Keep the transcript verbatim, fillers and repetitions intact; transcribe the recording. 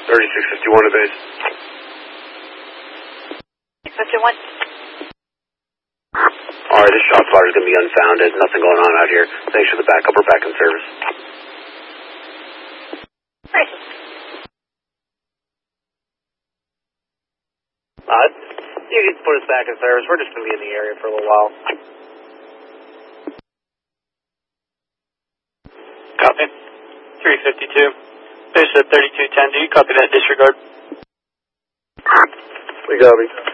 thirty-six fifty-one to base. fifty-one. Alright, this shot spotter is going to be unfounded. Nothing going on out here. Thanks for the backup. We're back in service. Right. Uh, you can put us back in service. We're just going to be in the area for a little while. Copy. three fifty-two. Base at thirty-two ten. Do you copy that disregard? We copy.